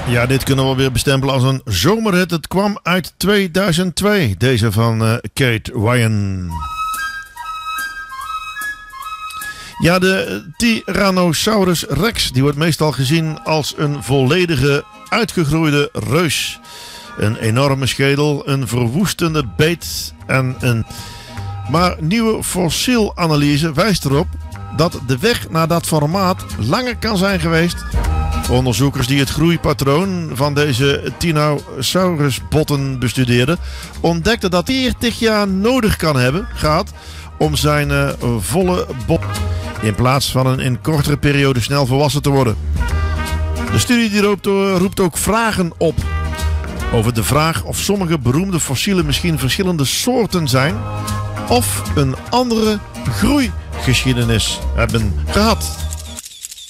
Ja, dit kunnen we weer bestempelen als een zomerhit. Het kwam uit 2002. Deze van Kate Ryan. Ja, de Tyrannosaurus Rex die wordt meestal gezien als een volledige uitgegroeide reus. Een enorme schedel, een verwoestende beet en een... Maar nieuwe fossielanalyse wijst erop dat de weg naar dat formaat langer kan zijn geweest. Onderzoekers die het groeipatroon van deze Tyrannosaurusbotten bestudeerden, ontdekten dat 40 jaar nodig kan hebben gehad om zijn volle bot in plaats van een in kortere periode snel volwassen te worden. De studie die roept ook vragen op over de vraag of sommige beroemde fossielen misschien verschillende soorten zijn of een andere groeigeschiedenis hebben gehad.